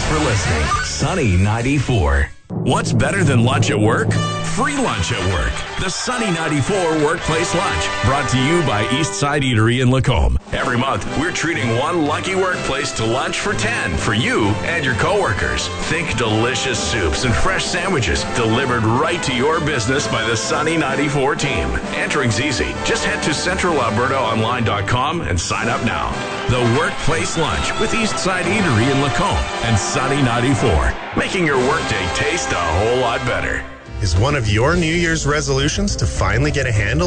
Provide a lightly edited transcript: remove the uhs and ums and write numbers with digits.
Thanks for listening. Sunny 94. What's better than lunch at work? Free lunch at work. The Sunny 94 Workplace Lunch, brought to you by Eastside Eatery in Lacombe. Every month, we're treating one lucky workplace to lunch for 10 for you and your coworkers. Think delicious soups and fresh sandwiches delivered right to your business by the Sunny 94 team. Entering's easy. Just head to centralalbertaonline.com and sign up now. The Workplace Lunch with Eastside Eatery in Lacombe and Sunny 94, making your workday taste a whole lot better. Is one of your New Year's resolutions to finally get a handle